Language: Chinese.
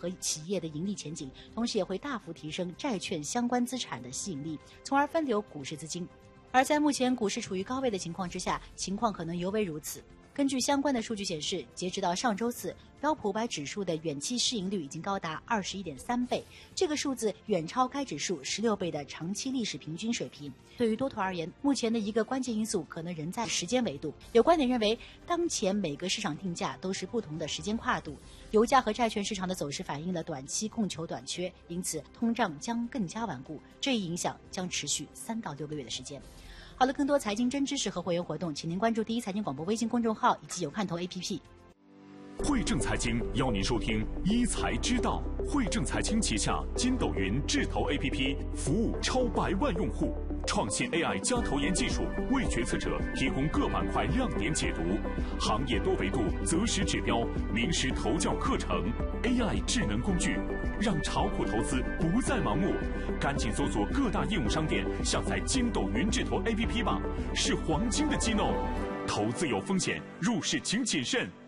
和企业的盈利前景，同时也会大幅提升债券相关资产的吸引力，从而分流股市资金。而在目前股市处于高位的情况之下，情况可能尤为如此。根据相关的数据显示，截止到上周四，标普500指数的远期市盈率已经高达21.3倍，这个数字远超该指数16倍的长期历史平均水平。对于多头而言，目前的一个关键因素可能仍在时间维度。有观点认为，当前每个市场定价都是不同的时间跨度，油价和债券市场的走势反映了短期供求短缺，因此通胀将更加顽固，这一影响将持续3到6个月的时间。好了，更多财经真知识和会员活动，请您关注第一财经广播微信公众号以及有看头 APP。 汇正财经邀您收听一财之道。汇正财经旗下筋斗云智投 APP 服务超100万用户，创新 AI 加投研技术，为决策者提供各板块亮点解读，行业多维度择时指标，名师投教课程 ，AI 智能工具，让炒股投资不再盲目。赶紧搜索各大应用商店，下载筋斗云智投 APP 吧，是黄金的机弄。投资有风险，入市请谨慎。